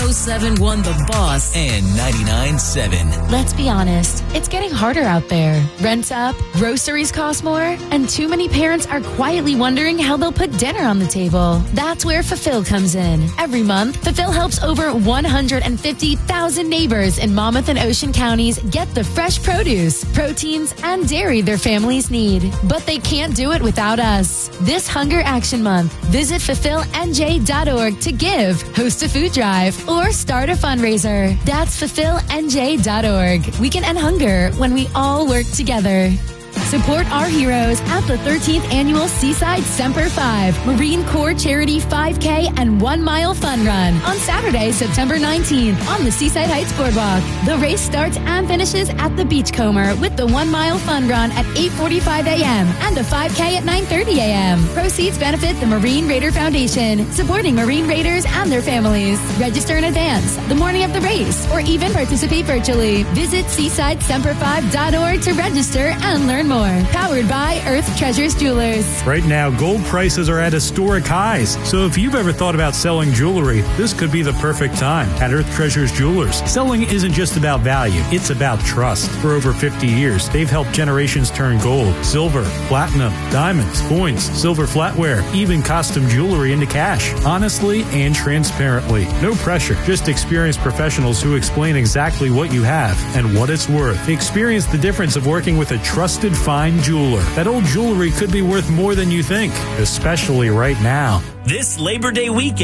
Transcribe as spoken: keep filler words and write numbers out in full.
oh seven point one The Boss and ninety-nine point seven. Let's be honest, it's getting harder out there. Rent's up, groceries cost more, and too many parents are quietly wondering how they'll put dinner on the table. That's where Fulfill comes in. Every month, Fulfill helps over one hundred fifty thousand neighbors in Monmouth and Ocean counties get the fresh produce, proteins, and dairy their families need. But they can't do it without us. This Hunger Action Month, visit fulfill n j dot org to give, host a food drive, or start a fundraiser. That's fulfill n j dot org. We can end hunger when we all work together. Support our heroes at the thirteenth Annual Seaside Semper five Marine Corps Charity five K and one mile Fun Run on Saturday, September nineteenth on the Seaside Heights Boardwalk. The race starts and finishes at the Beachcomber with the one mile Fun Run at eight forty-five a.m. and the five K at nine thirty a.m. Proceeds benefit the Marine Raider Foundation, supporting Marine Raiders and their families. Register in advance, the morning of the race, or even participate virtually. Visit seaside semper five dot org to register and learn more. Powered by Earth Treasures Jewelers. Right now, gold prices are at historic highs. So if you've ever thought about selling jewelry, this could be the perfect time. At Earth Treasures Jewelers, selling isn't just about value, it's about trust. For over fifty years, they've helped generations turn gold, silver, platinum, diamonds, coins, silver flatware, even custom jewelry into cash. Honestly and transparently. No pressure. Just experienced professionals who explain exactly what you have and what it's worth. Experience the difference of working with a trusted fine jeweler. That old jewelry could be worth more than you think, especially right now. This Labor Day weekend,